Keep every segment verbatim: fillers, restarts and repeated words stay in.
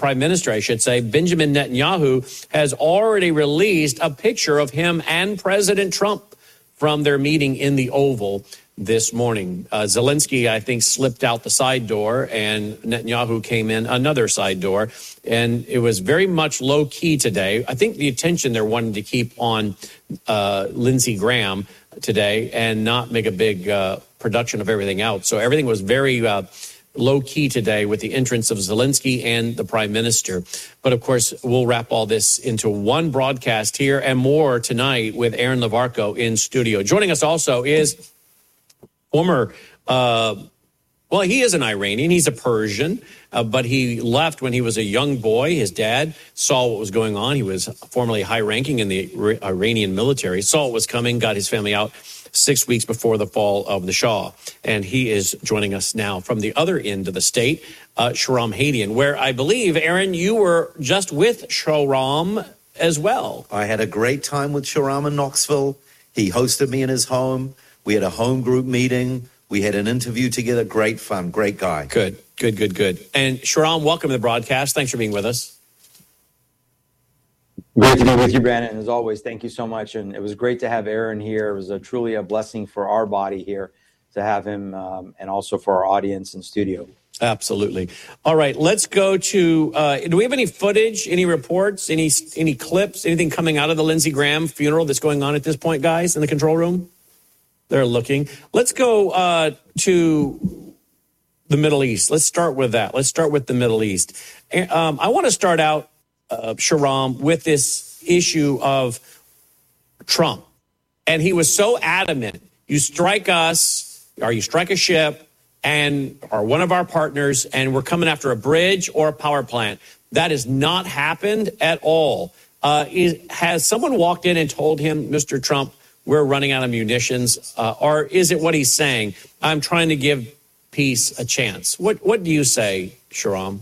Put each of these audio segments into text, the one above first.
Prime Minister, I should say, Benjamin Netanyahu, has already released a picture of him and President Trump from their meeting in the Oval this morning. Uh, Zelensky, I think, slipped out the side door, and Netanyahu came in another side door. And it was very much low key today. I think the attention they're wanting to keep on uh, Lindsey Graham today and not make a big uh, production of everything else. So everything was very uh, low key today with the entrance of Zelensky and the Prime Minister. But of course, we'll wrap all this into one broadcast here and more tonight with Aaron Levarco in studio. Joining us also is former, uh, well, he is an Iranian. He's a Persian, uh, but he left when he was a young boy. His dad saw what was going on. He was formerly high-ranking in the Iranian military, saw what was coming, got his family out six weeks before the fall of the Shah. And he is joining us now from the other end of the state, uh, Shahram Hadian, where I believe, Aaron, you were just with Shahram as well. I had a great time with Shahram in Knoxville. He hosted me in his home. We had a home group meeting. We had an interview together. Great fun. Great guy. Good, good, good, good. And Shahram, welcome to the broadcast. Thanks for being with us. Great to be with you, Brandon. As always, thank you so much. And it was great to have Aaron here. It was a, truly a blessing for our body here to have him um, and also for our audience in studio. Absolutely. All right, let's go to, uh, do we have any footage, any reports, any any clips, anything coming out of the Lindsey Graham funeral that's going on at this point, guys, in the control room? They're looking. Let's go uh, to the Middle East. Let's start with that. Let's start with the Middle East. Um, I want to start out, uh, Shahram, with this issue of Trump. And he was so adamant, you strike us, or you strike a ship, and or one of our partners, and we're coming after a bridge or a power plant. That has not happened at all. Uh, is, has someone walked in and told him, Mister Trump, we're running out of munitions? Uh, or is it what he's saying? I'm trying to give peace a chance. What What do you say, Shahram?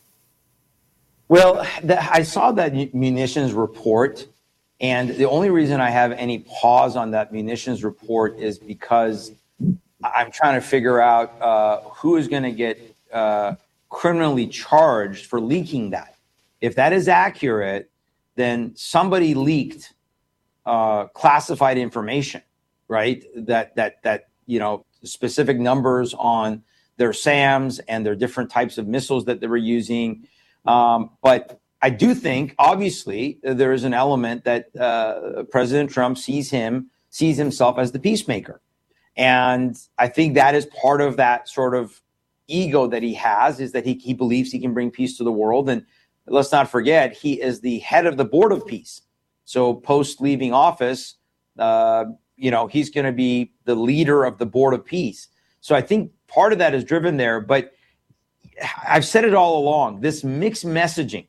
Well, the, I saw that munitions report, and the only reason I have any pause on that munitions report is because I'm trying to figure out uh, who is going to get uh, criminally charged for leaking that. If that is accurate, then somebody leaked uh, classified information, right? That that that you know specific numbers on their SAMs and their different types of missiles that they were using. Um, but I do think, obviously, there is an element that uh, President Trump sees him sees himself as the peacemaker. And I think that is part of that sort of ego that he has, is that he, he believes he can bring peace to the world. And let's not forget, he is the head of the Board of Peace. So post leaving office, uh, you know, he's going to be the leader of the Board of Peace. So I think part of that is driven there. But I've said it all along, this mixed messaging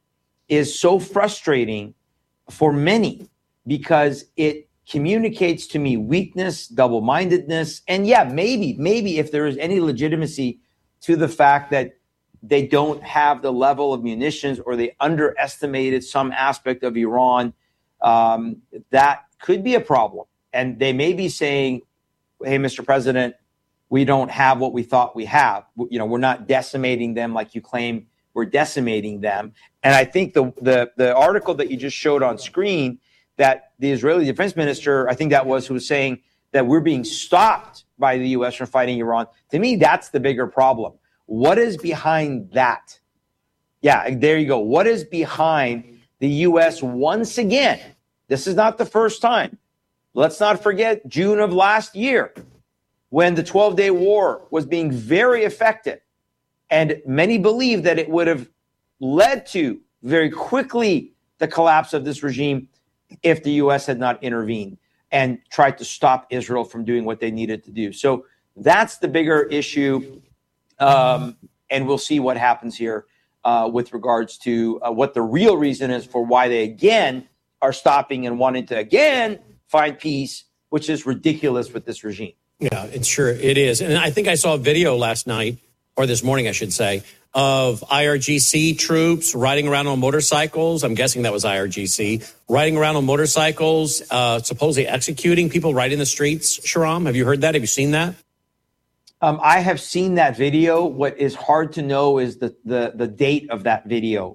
is so frustrating for many because it communicates to me weakness, double-mindedness, and yeah, maybe, maybe if there is any legitimacy to the fact that they don't have the level of munitions or they underestimated some aspect of Iran, um, that could be a problem. And they may be saying, hey, Mister President, we don't have what we thought we have. You know, we're not decimating them like you claim we're decimating them. And I think the the the article that you just showed on screen, that the Israeli defense minister, I think that was, who was saying that we're being stopped by the U S from fighting Iran. To me, that's the bigger problem. What is behind that? Yeah, there you go. What is behind the U S once again? This is not the first time. Let's not forget June of last year, when the twelve-day war was being very effective. And many believe that it would have led to very quickly the collapse of this regime if the U S had not intervened and tried to stop Israel from doing what they needed to do. So that's the bigger issue. Um, and we'll see what happens here uh, with regards to uh, what the real reason is for why they again are stopping and wanting to again find peace, which is ridiculous with this regime. Yeah, it's sure it is. And I think I saw a video last night, or this morning, I should say, of I R G C troops riding around on motorcycles. I'm guessing that was I R G C, riding around on motorcycles, uh, supposedly executing people right in the streets. Shahram, have you heard that? Have you seen that? Um, I have seen that video. What is hard to know is the, the, the date of that video.